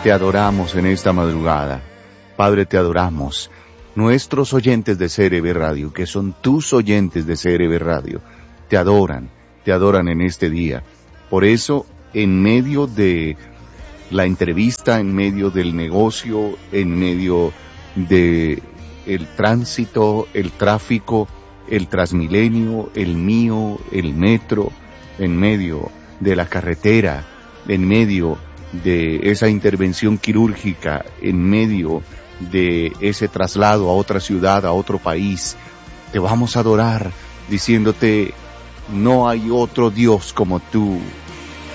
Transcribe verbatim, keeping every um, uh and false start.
te adoramos en esta madrugada. Padre, te adoramos. Nuestros oyentes de C R B Radio, que son tus oyentes de C R B Radio, te adoran, te adoran en este día. Por eso, en medio de la entrevista, en medio del negocio, en medio de el tránsito, el tráfico, el Transmilenio, el mío, el metro, en medio de la carretera, en medio de esa intervención quirúrgica, en medio de ese traslado a otra ciudad, a otro país, te vamos a adorar diciéndote, no hay otro Dios como tú.